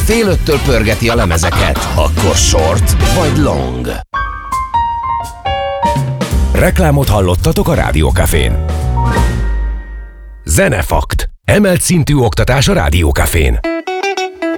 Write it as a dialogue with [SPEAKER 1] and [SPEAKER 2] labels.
[SPEAKER 1] fél öttől pörgeti a lemezeket, akkor short vagy long.
[SPEAKER 2] Reklámot hallottatok a Rádiókafén. Zenefakt. Emelt szintű oktatás a Rádiókafén.